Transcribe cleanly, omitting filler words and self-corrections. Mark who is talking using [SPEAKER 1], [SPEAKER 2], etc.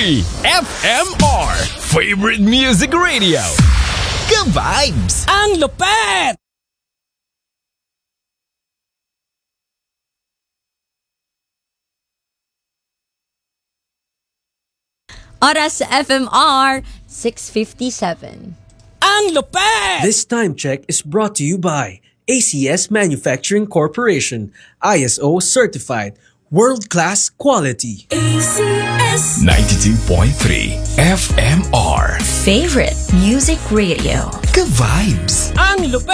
[SPEAKER 1] FMR Favorite Music Radio. Ka-vibes!
[SPEAKER 2] Ang lupet!
[SPEAKER 3] Oras sa FMR 6:57.
[SPEAKER 2] Ang lupet!
[SPEAKER 4] This time check is brought to you by ACS Manufacturing Corporation, ISO certified, world-class quality.
[SPEAKER 3] ACS
[SPEAKER 1] 92.3 FMR
[SPEAKER 3] Favorite Music Radio.
[SPEAKER 1] Ka-vibes!
[SPEAKER 2] Ang lupet!